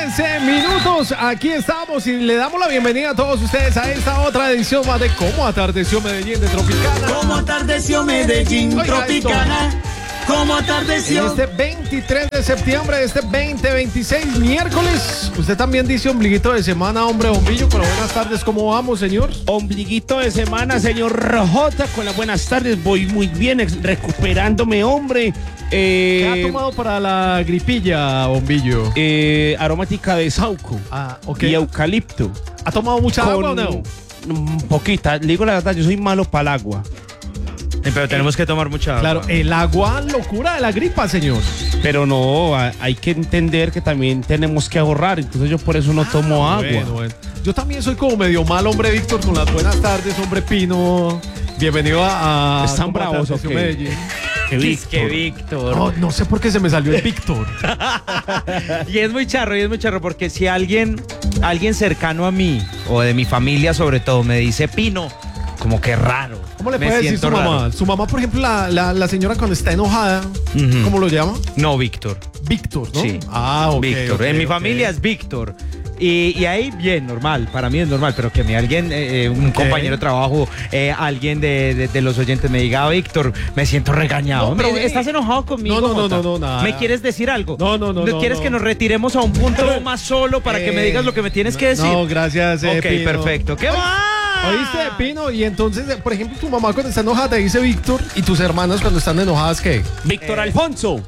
13 minutos. Aquí estamos y le damos la bienvenida a todos ustedes a esta otra edición más de Cómo Atardeció Medellín de Tropicana. Cómo atardeció Medellín, Oiga Tropicana. Cómo atardeció. En este 23 de septiembre de este 2026, miércoles. Usted también dice ombliguito de semana, hombre bombillo. Pero buenas tardes, ¿cómo vamos, señor? Ombliguito de semana, señor Rojota, con las buenas tardes. Voy muy bien, recuperándome, hombre. ¿Qué ha tomado para la gripilla, bombillo? Aromática de sauco Ok. y eucalipto. ¿Ha tomado mucha agua o no? Poquita, le digo la verdad, yo soy malo para el agua. Pero tenemos que tomar mucha agua. Claro, el agua locura de la gripa, señor. Pero no, hay que entender que también tenemos que ahorrar. Entonces yo por eso no tomo agua. Bueno. Yo también soy como medio mal, hombre, Víctor, con las buenas tardes, hombre Pino. Bienvenido a ¿Están Cómo bravos o Atardeció qué? Medellín. Que Víctor. No sé por qué se me salió el Víctor. Y es muy charro, porque si alguien cercano a mí, o de mi familia sobre todo, me dice Pino, como que raro. ¿Cómo le Me puede decir siento su mamá? raro. Su mamá, por ejemplo, la señora cuando está enojada, Ujú. ¿cómo lo llama? No, Víctor. Víctor, ¿no? Sí. Ok. Víctor. En mi familia es Víctor. Y ahí bien, normal, para mí es normal, pero que alguien, un compañero de trabajo, alguien de los oyentes me diga, Víctor, me siento regañado. No, pero ¿Estás enojado conmigo? No, Jota? nada. ¿Me quieres decir algo? No. ¿Quieres que nos retiremos a un punto más solo para que me digas lo que me tienes que decir? No, gracias, Ok, Pino. perfecto. ¿Qué va? ¿Oíste, Pino? Y entonces, por ejemplo, tu mamá cuando está enojada te dice Víctor, y tus hermanas cuando están enojadas, ¿qué? Víctor Alfonso.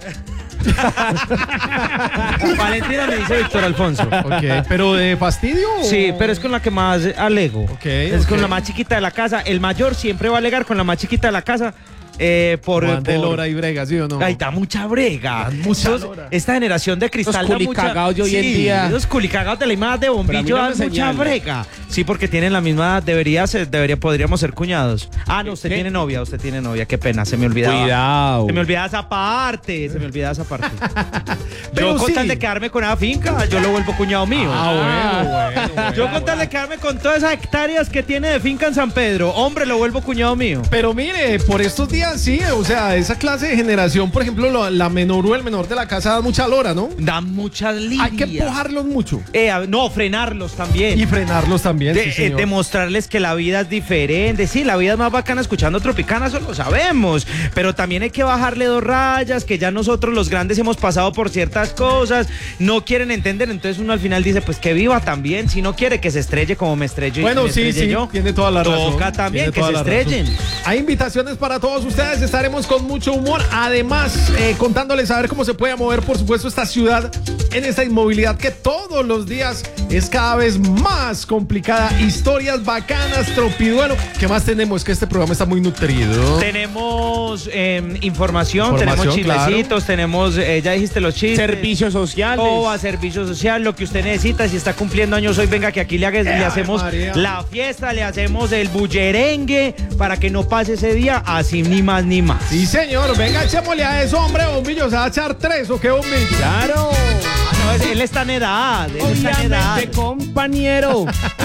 Valentina me dice Víctor Alfonso. Ok, ¿pero de fastidio? o- Sí, pero es con la que más alego. Ok. Con la más chiquita de la casa. El mayor siempre va a alegar con la más chiquita de la casa. Juan de Lora y Brega, ¿sí o no? Ay, da mucha brega. mucha Esos- lora. Esta generación de cristal Los da mucha... culicagados de hoy en día. Esos culicagados de la misma edad de Pero a mí bombillo no me dan mucha señalen. brega. Sí, porque tienen la misma edad. Podríamos ser cuñados. Ah, no, usted ¿Qué? tiene novia. Qué pena, se me olvidaba. Cuidado. Se me olvidaba esa parte. Pero Yo con sí. tal de quedarme con esa finca, yo lo vuelvo cuñado mío. Bueno. Yo con tal de quedarme con todas esas hectáreas que tiene de finca en San Pedro, hombre, lo vuelvo cuñado mío. Pero mire, por estos días sí, o sea, esa clase de generación, por ejemplo, la menor o el menor de la casa da mucha lora, ¿no? Dan mucha lidia. Hay que empujarlos mucho. No, frenarlos también. Y frenarlos también, sí, señor. Demostrarles que la vida es diferente. Sí, la vida es más bacana escuchando Tropicana, eso lo sabemos. Pero también hay que bajarle 2 rayas, que ya nosotros los grandes hemos pasado por ciertas cosas, no quieren entender, entonces uno al final dice, pues que viva también. Si no quiere que se estrelle como me estrellé. Bueno, me sí, estrellé yo, tiene toda la razón. toca también Tiene que toda se la estrellen. razón. Hay invitaciones para todos ustedes, estaremos con mucho humor. Además, contándoles a ver cómo se puede mover, por supuesto, esta ciudad en esta inmovilidad que todos los días es cada vez más complicada. Historias bacanas, tropiduelo. ¿Qué más tenemos? Es que este programa está muy nutrido. Tenemos información, tenemos Información, chismecitos, tenemos, ya dijiste los chistes. Servicios sociales. Todo a servicio social, lo que usted necesita. Si está cumpliendo años hoy, venga que aquí le hacemos María. la fiesta, le hacemos el bullerengue para que no pase ese día así, ni más ni más. Sí, señor. Venga, echémosle a eso, hombre, bombillo. ¿Se va a echar 3 o qué, bombillo? Claro. Ah, no, él está en edad, él está en edad. Obviamente, compañero.